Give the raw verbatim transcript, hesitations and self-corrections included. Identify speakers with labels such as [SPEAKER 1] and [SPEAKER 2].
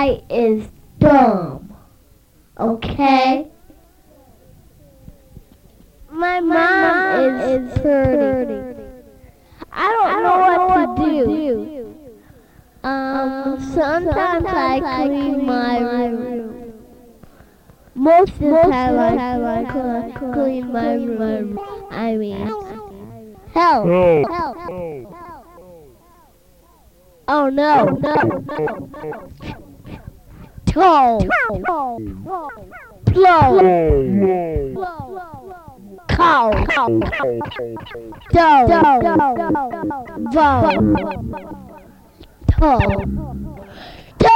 [SPEAKER 1] guy is dumb. Okay? My mom is hurting. I don't know what to do. Um, sometimes I clean my room. Most of the time I cl- clean my room. I mean, help! Help! Oh no! No! Toe! Blow! Cow! Doe! Voe! Toe!